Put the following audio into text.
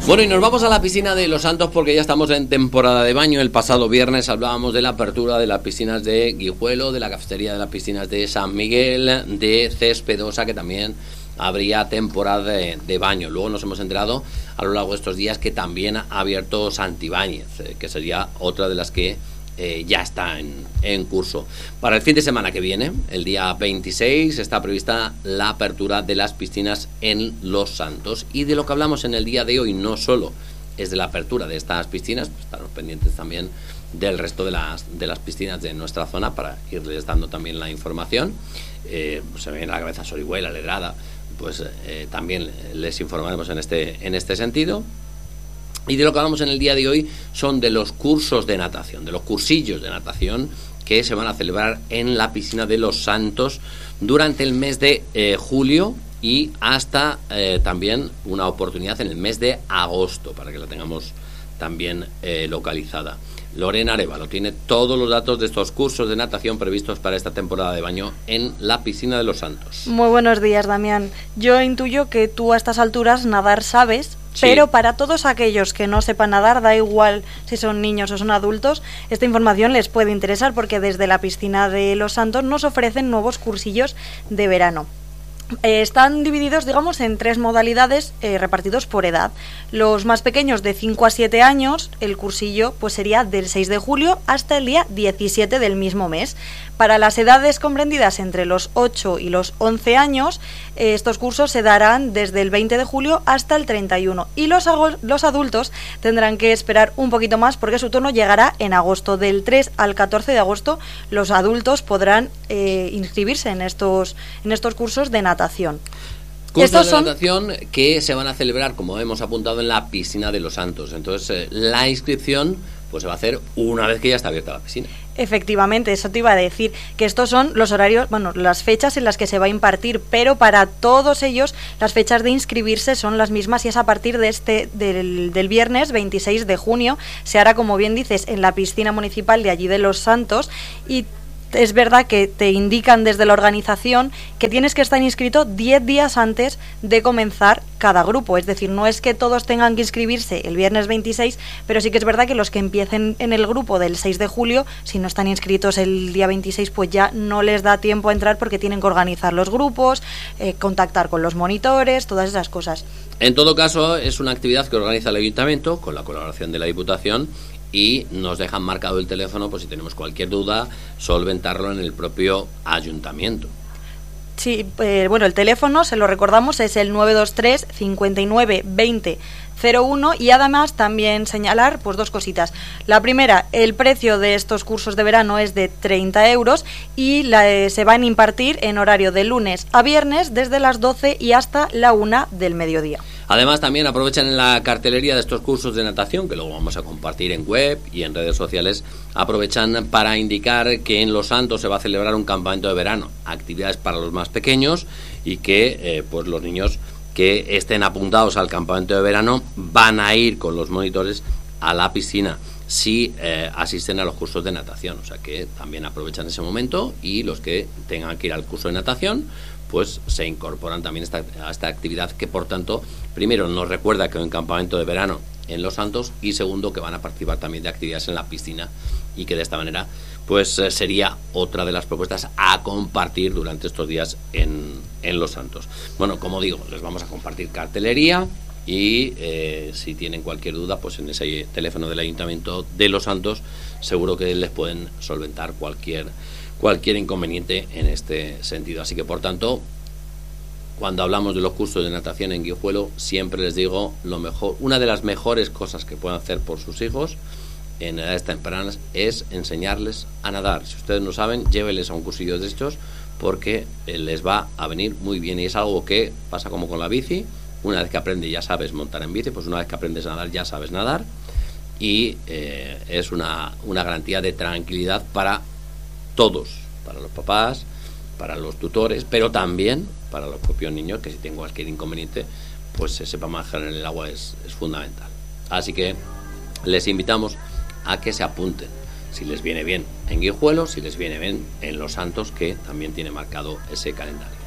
Bueno, y nos vamos a la piscina de Los Santos porque ya estamos en temporada de baño. El pasado viernes hablábamos de la apertura de las piscinas de Guijuelo, de la cafetería de las piscinas de San Miguel, de Céspedosa, que también habría temporada de baño. Luego nos hemos enterado a lo largo de estos días que también ha abierto Santibáñez, que sería otra de las que ya está en curso. Para el fin de semana que viene, el día 26, está prevista la apertura de las piscinas en Los Santos. Y de lo que hablamos en el día de hoy no solo es de la apertura de estas piscinas, pues estaremos pendientes también del resto de las piscinas de nuestra zona para irles dando también la información. Se me viene a la cabeza Sorihuela, Ledrada, pues también les informaremos en este sentido. Y de lo que hablamos en el día de hoy son de los cursos de natación, de los cursillos de natación que se van a celebrar en la piscina de Los Santos durante el mes de julio y hasta también una oportunidad en el mes de agosto, para que la tengamos también localizada. Lorena Arévalo tiene todos los datos de estos cursos de natación previstos para esta temporada de baño en la piscina de Los Santos. Muy buenos días, Damián. Yo intuyo que tú a estas alturas nadar sabes, sí. Pero para todos aquellos que no sepan nadar, da igual si son niños o son adultos, esta información les puede interesar porque desde la piscina de Los Santos nos ofrecen nuevos cursillos de verano. Están divididos, digamos, en tres modalidades repartidos por edad. Los más pequeños de 5 a 7 años, el cursillo pues sería del 6 de julio hasta el día 17 del mismo mes. Para las edades comprendidas entre los 8 y los 11 años, estos cursos se darán desde el 20 de julio hasta el 31. Y los adultos tendrán que esperar un poquito más porque su turno llegará en agosto. Del 3 al 14 de agosto, los adultos podrán inscribirse en estos cursos de natación. Cursos de natación que se van a celebrar, como hemos apuntado, en la piscina de Los Santos. Entonces, la inscripción pues se va a hacer una vez que ya está abierta la piscina. Efectivamente, eso te iba a decir, que estos son los horarios, bueno, las fechas en las que se va a impartir, pero para todos ellos las fechas de inscribirse son las mismas y es a partir de del viernes 26 de junio. Se hará, como bien dices, en la piscina municipal de allí de Los Santos y es verdad que te indican desde la organización que tienes que estar inscrito 10 días antes de comenzar cada grupo. Es decir, no es que todos tengan que inscribirse el viernes 26, pero sí que es verdad que los que empiecen en el grupo del 6 de julio, si no están inscritos el día 26, pues ya no les da tiempo a entrar porque tienen que organizar los grupos, contactar con los monitores, todas esas cosas. En todo caso, es una actividad que organiza el Ayuntamiento con la colaboración de la Diputación y nos dejan marcado el teléfono por si tenemos cualquier duda, solventarlo en el propio ayuntamiento. Sí, bueno, el teléfono, se lo recordamos, es el 923 59 20 01 y además también señalar pues dos cositas. La primera, el precio de estos cursos de verano es de 30 euros y se van a impartir en horario de lunes a viernes desde las 12 y hasta la 1 del mediodía. Además, también aprovechan en la cartelería de estos cursos de natación, que luego vamos a compartir en web y en redes sociales, aprovechan para indicar que en Los Santos se va a celebrar un campamento de verano, actividades para los más pequeños y que pues los niños que estén apuntados al campamento de verano van a ir con los monitores a la piscina si asisten a los cursos de natación. O sea que también aprovechan ese momento y los que tengan que ir al curso de natación pues se incorporan también a esta actividad que, por tanto, primero nos recuerda que hay un campamento de verano en Los Santos y segundo que van a participar también de actividades en la piscina y que de esta manera pues sería otra de las propuestas a compartir durante estos días en Los Santos. Bueno, como digo, les vamos a compartir cartelería y si tienen cualquier duda pues en ese teléfono del Ayuntamiento de Los Santos seguro que les pueden solventar cualquier inconveniente en este sentido. Así que, por tanto, cuando hablamos de los cursos de natación en Guijuelo, siempre les digo lo mejor, una de las mejores cosas que pueden hacer por sus hijos en edades tempranas es enseñarles a nadar. Si ustedes no saben, lléveles a un cursillo de estos porque les va a venir muy bien y es algo que pasa como con la bici. Una vez que aprendes ya sabes montar en bici, pues una vez que aprendes a nadar ya sabes nadar y es una garantía de tranquilidad para todos, para los papás, para los tutores, pero también para los propios niños, que si tienen cualquier inconveniente, pues se sepa manejar en el agua es fundamental. Así que les invitamos a que se apunten, si les viene bien en Guijuelo, si les viene bien en Los Santos, que también tiene marcado ese calendario.